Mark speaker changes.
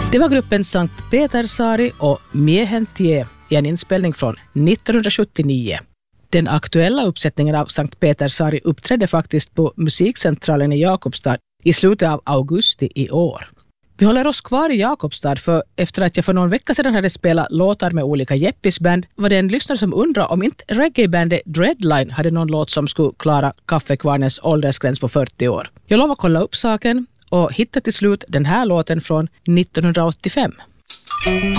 Speaker 1: Det var gruppen Sankt Petersari och Miehen tie i en inspelning från 1979. Den aktuella uppsättningen av Sankt Petersari uppträdde faktiskt på Musikcentralen i Jakobstad i slutet av augusti i år. Vi håller oss kvar i Jakobstad för efter att jag för någon vecka sedan hade spelat låtar med olika Jeppis-band var det en lyssnare som undrade om inte reggae-bandet Dreadline hade någon låt som skulle klara kaffekvarnens åldersgräns på 40 år. Jag lovar att kolla upp saken och hitta till slut den här låten från 1985.